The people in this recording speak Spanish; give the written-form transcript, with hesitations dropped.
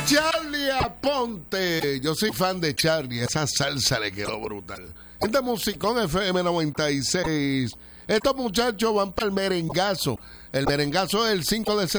Charlie Aponte. Yo soy fan de Charlie. Esa salsa le quedó brutal. Este musicón FM 96. Estos muchachos van para el merengazo. El merengazo es el 5 de